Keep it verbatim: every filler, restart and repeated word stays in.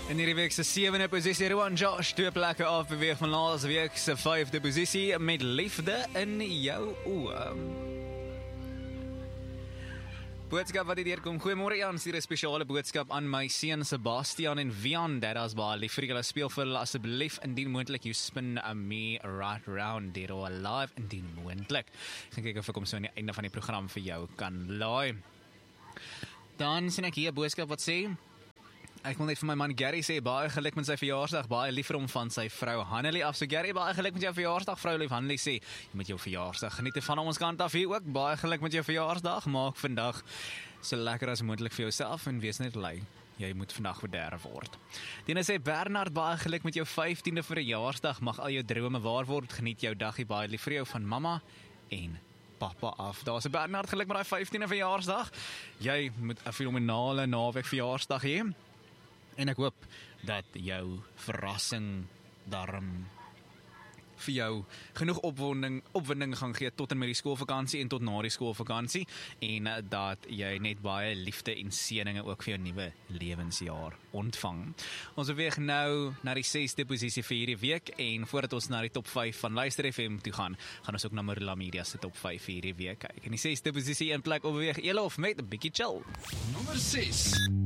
In hierdie week se sewende posisie, Rowan Josh, twee plekke af beweeg van laas week se vyfde posisie met Liefde in jou oë. Boodskap wat hier kom. Goeiemôre Jan, stuur 'n spesiale boodskap aan my seun Sebastian en Vian. Dat is baie lief vir julle, speel vir hulle asseblief indien moontlik. You spin a me right round, dead or alive, indien moontlik. Ek gaan kyk of ek hom so aan die einde van die program vir jou kan laai. Dan sien ek hier 'n boodskap wat sê: Ek wil net vir my man Gary sê, baie geluk met sy verjaarsdag, baie lief vir hom van sy vrou Hannelie af. So Gary, baie geluk met jou verjaarsdag, vrou lief Hannelie sê, jy met jou verjaarsdag geniet van ons kant af hier ook, baie geluk met jou verjaarsdag, maak vandag so lekker as moontlik vir jouself en wees net bly, jy moet vandag bederf word. Dene sê, Bernard, baie geluk met jou vyftiende verjaarsdag, mag al jou drome waar word, geniet jou dagie, baie lief vir jou van mamma en papa af. Daar is 'n Bernard, geluk met daai vyftiende verjaarsdag, jy moet 'n fenomenale naweek verjaarsdag hê. En ek hoop dat jou verrassing daarom vir jou genoeg opwinding, opwinding gaan gee tot en met die skoolvakansie en tot na die skoolvakansie en dat jy net baie liefde en seëninge ook vir jou nuwe lewensjaar ontvang. Ons beweeg nou na die sesde posisie vir hierdie week en voordat ons na die top vyf van Luister F M toe gaan, gaan ons ook na Marula Media se top vyf vir hierdie week kyk. In die sesde posisie een plek opbeweeg Elof met 'n bietjie chill. Nommer ses.